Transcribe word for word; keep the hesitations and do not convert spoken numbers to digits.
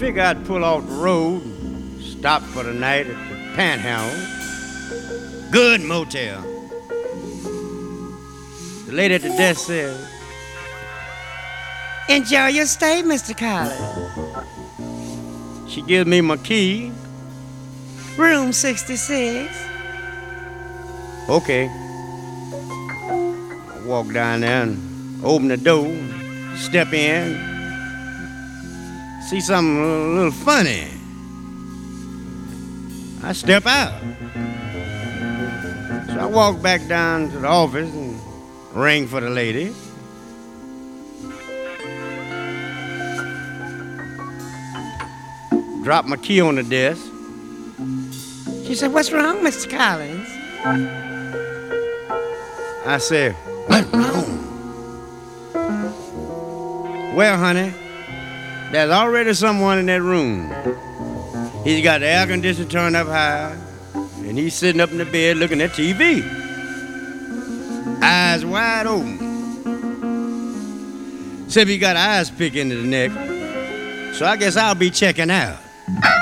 figure I'd pull off the road and stop for the night at the Panhandle. Good motel. The lady at the desk said, "Enjoy your stay, Mister Collins." She gives me my key. "Room sixty-six. Okay. I walk down there and open the door, step in, see something a little funny. I step out. So I walk back down to the office and ring for the lady. Drop my key on the desk. She said, "What's wrong, Mister Collins?" I said, "What's wrong?" "Well, honey, there's already someone in that room. He's got the air conditioner turned up high, and he's sitting up in the bed looking at T V. Eyes wide open. Except he got eyes pick into the neck, so I guess I'll be checking out."